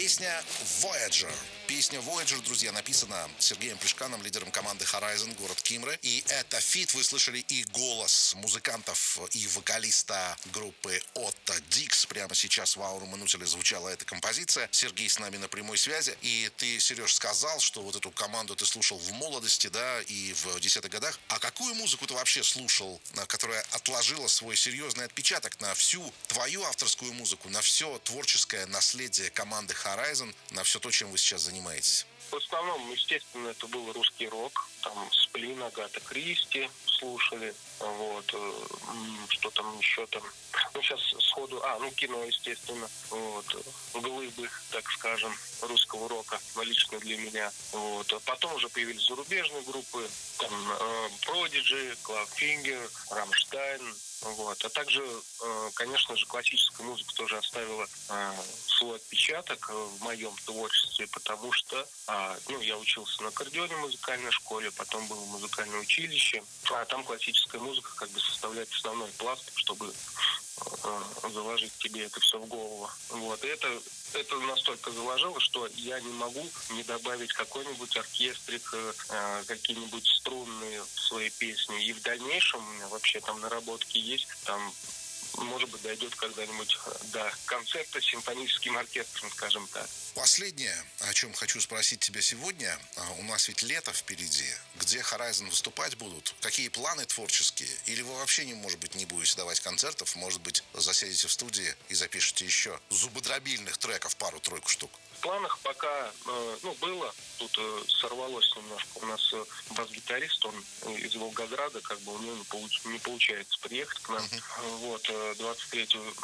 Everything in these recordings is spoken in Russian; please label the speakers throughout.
Speaker 1: Песня Voyager. Песня Voyager, друзья, написана Сергеем Плешканом, лидером команды Horizon, город Кимры. И это фит, вы слышали и голос музыкантов и вокалиста группы Отто Дикс. Прямо сейчас в Aurum Inutile звучала эта композиция. Сергей с нами на прямой связи. И ты, Сереж, сказал, что вот эту команду ты слушал в молодости, да, и в 10-х годах. А какую музыку ты вообще слушал, которая отложила свой серьезный отпечаток на всю твою авторскую музыку, на все творческое наследие команды Horizon, на все то, чем вы сейчас занимаетесь?
Speaker 2: В основном, естественно, это был русский рок. Там Сплин, Агата Кристи слушали. Вот. Что там еще там? Ну, сейчас сходу... кино, естественно. Вот. Глыбы, так скажем, русского рока, лично для меня. Вот. А потом уже появились зарубежные группы. Там Prodigy, Clawfinger, Rammstein. Вот. А также, конечно же, классическая музыка тоже оставила свой отпечаток в моем творчестве, потому что я учился на аккордеоне в музыкальной школе, потом было музыкальное училище, а там классическая музыка как бы составляет основной пласт, чтобы заложить тебе это все в голову. Вот. И это настолько заложило, что я не могу не добавить какой-нибудь оркестрик, какие-нибудь струнные в свои песни. И в дальнейшем у меня вообще там наработки есть, там, может быть, дойдет когда-нибудь до концерта с симфоническим оркестром, скажем так.
Speaker 1: Последнее, о чем хочу спросить тебя сегодня. У нас ведь лето впереди. Где Horizon выступать будут? Какие планы творческие? Или вы вообще, может быть, не будете давать концертов? Может быть, засядете в студии и запишете еще зубодробильных треков, пару-тройку штук?
Speaker 2: В планах пока, было, тут сорвалось немножко. У нас бас-гитарист, он из Волгограда, как бы у него не получается приехать к нам. Вот, 23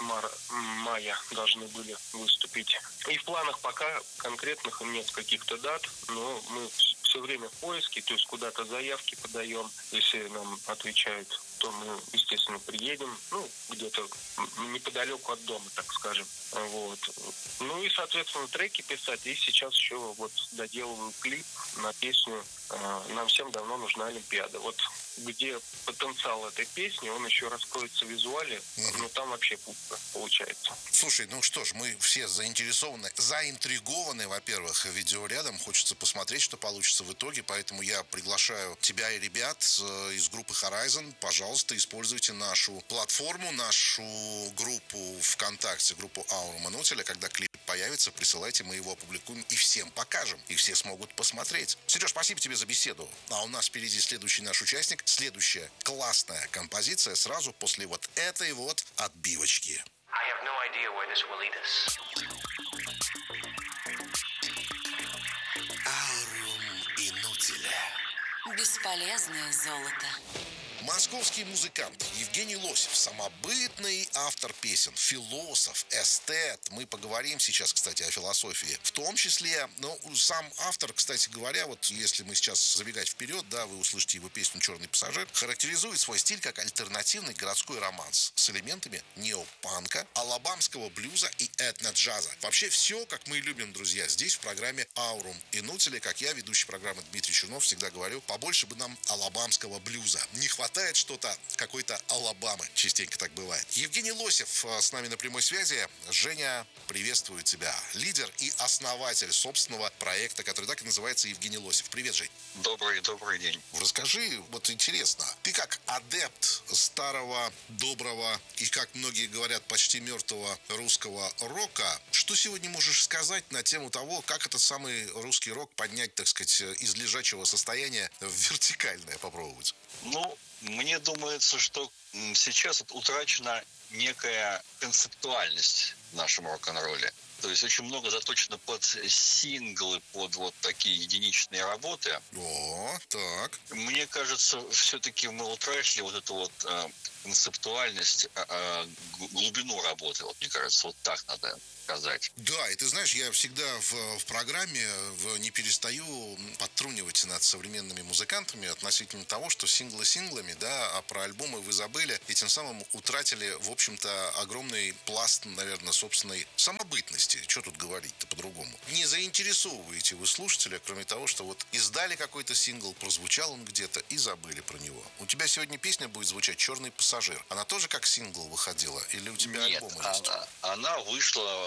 Speaker 2: мая должны были выступить. И в планах пока конкретных нет каких-то дат, но мы все время в поиске, то есть куда-то заявки подаем. Если нам отвечают, то мы, естественно, приедем, где-то неподалеку от дома, так скажем. Вот. Ну и, соответственно, треки писать. И сейчас еще вот доделываю клип на песню «Нам всем давно нужна Олимпиада». Вот где потенциал этой песни, он еще раскроется в визуале, но там вообще пусто получается.
Speaker 1: Слушай, что ж, мы все заинтригованы, во-первых, видеорядом. Хочется посмотреть, что получится в итоге, поэтому я приглашаю тебя и ребят из группы Horizon. Пожалуйста, используйте нашу платформу, нашу группу ВКонтакте, группу Aurum Inutile. Когда клип появится, присылайте, мы его опубликуем и всем покажем, и все смогут посмотреть. Сереж, спасибо тебе за беседу. А у нас впереди следующий наш участник. Следующая классная композиция сразу после вот этой вот отбивочки. Aurum Inutile.
Speaker 3: Бесполезное золото.
Speaker 1: Московский музыкант Евгений Лосев, самобытный автор песен, философ, эстет. Мы поговорим сейчас, кстати, о философии. В том числе, сам автор, кстати говоря, вот если мы сейчас забегать вперед, да, вы услышите его песню «Черный пассажир», характеризует свой стиль как альтернативный городской романс с элементами неопанка, алабамского блюза и этно-джаза. Вообще все, как мы и любим, друзья, здесь в программе Aurum Inutile. Как я, ведущий программы Дмитрий Чернов, всегда говорю, побольше бы нам алабамского блюза. Не хватает что-то, какой-то Алабамы. Частенько так бывает. Евгений Лосев с нами на прямой связи. Женя, приветствую тебя. Лидер и основатель собственного проекта, который так и называется «Евгений Лосев». Привет, Жень.
Speaker 4: Добрый день.
Speaker 1: Расскажи, вот интересно, ты как адепт старого, доброго и, как многие говорят, почти мертвого русского рока, что сегодня можешь сказать на тему того, как этот самый русский рок поднять, так сказать, из лежачего состояния в вертикальное попробовать?
Speaker 4: Мне думается, что сейчас утрачена некая концептуальность в нашем рок-н-ролле. То есть очень много заточено под синглы, под вот такие единичные работы.
Speaker 1: О, так.
Speaker 4: Мне кажется, все-таки мы утратили вот эту вот концептуальность, глубину работы. Вот мне кажется, вот так надо сказать.
Speaker 1: Да, и ты знаешь, я всегда в программе не перестаю подтрунивать над современными музыкантами относительно того, что синглы синглами, да, а про альбомы вы забыли, и тем самым утратили, в общем-то, огромный пласт, наверное, собственной самобытности. Что тут говорить-то по-другому? Не заинтересовываете вы слушателя, кроме того, что вот издали какой-то сингл, прозвучал он где-то и забыли про него. У тебя сегодня песня будет звучать «Черный пассажир». Она тоже как сингл выходила? Или у тебя
Speaker 4: Нет,
Speaker 1: альбом есть?
Speaker 4: она вышла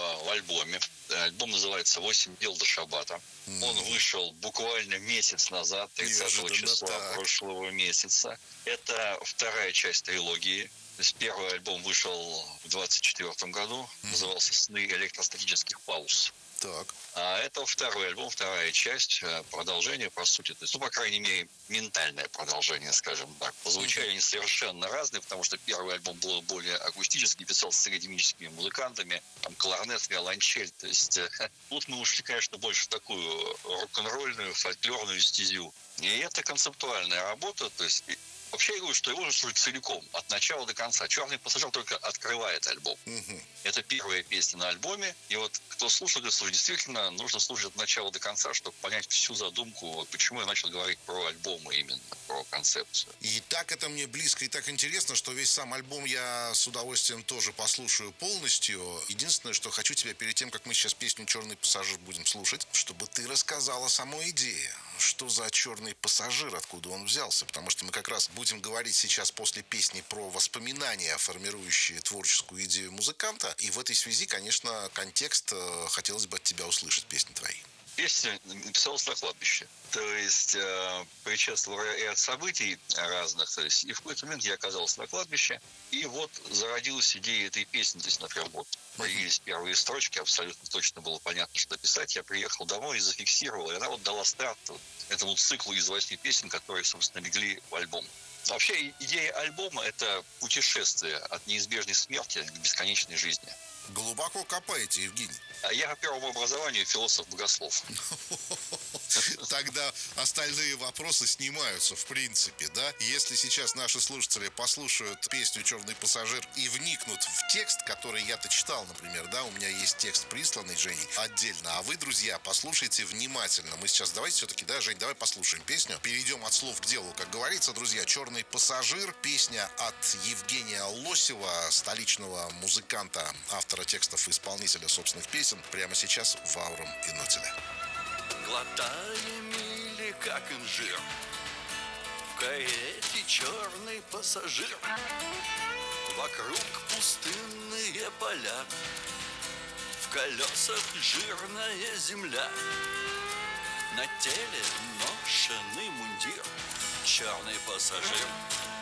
Speaker 4: в альбоме. Альбом называется «8 дел до шаббата». Он вышел буквально месяц назад, 30 числа прошлого месяца. Это вторая часть трилогии. То есть первый альбом вышел в 24 году, назывался «Сны электростатических пауз».
Speaker 1: Так.
Speaker 4: А это второй альбом, вторая часть, продолжение, по сути. То есть, по крайней мере, ментальное продолжение, скажем так. По звучанию они совершенно разные, потому что первый альбом был более акустический, писался с академическими музыкантами, там кларнет, виолончель. То есть тут мы ушли, конечно, больше в такую рок-н-ролльную, фольклорную стезю. И это концептуальная работа, то есть... Вообще, я говорю, что его нужно слушать целиком, от начала до конца. «Черный пассажир» только открывает альбом. Это первая песня на альбоме. И вот кто слушает, действительно нужно слушать от начала до конца, чтобы понять всю задумку, вот почему я начал говорить про альбомы именно, про концепцию.
Speaker 1: И так это мне близко и так интересно, что весь сам альбом я с удовольствием тоже послушаю полностью. Единственное, что хочу тебя перед тем, как мы сейчас песню «Черный пассажир» будем слушать, чтобы ты рассказала самой идее. Что за черный пассажир, откуда он взялся? Потому что мы как раз будем говорить сейчас после песни про воспоминания, формирующие творческую идею музыканта. И в этой связи, конечно, контекст хотелось бы от тебя услышать, песни твои.
Speaker 4: Песня написалась на кладбище. То есть предшествовал ряд событий разных. То есть, и в какой-то момент я оказался на кладбище. И вот зародилась идея этой песни. То есть, например, вот появились первые строчки. Абсолютно точно было понятно, что писать. Я приехал домой и зафиксировал. И она вот дала старт этому циклу из 8 песен, которые, собственно, легли в альбом. Вообще, идея альбома – это путешествие от неизбежной смерти к бесконечной жизни.
Speaker 1: Глубоко копаете, Евгений.
Speaker 4: Я по первому образованию философ-богослов.
Speaker 1: Тогда остальные вопросы снимаются, в принципе, да? Если сейчас наши слушатели послушают песню «Черный пассажир» и вникнут в текст, который я-то читал, например, да, у меня есть текст, присланный Женей отдельно, а вы, друзья, послушайте внимательно. Мы сейчас давайте все-таки, да, Жень, давай послушаем песню. Перейдем от слов к делу. Как говорится, друзья, «Черный пассажир», песня от Евгения Лосева, столичного музыканта, автора текстов и исполнителя собственных песен, прямо сейчас в Аурум Инутиле.
Speaker 5: Глотая мили, как инжир, в карете черный пассажир. Вокруг пустынные поля, в колесах жирная земля. На теле ношеный мундир, черный пассажир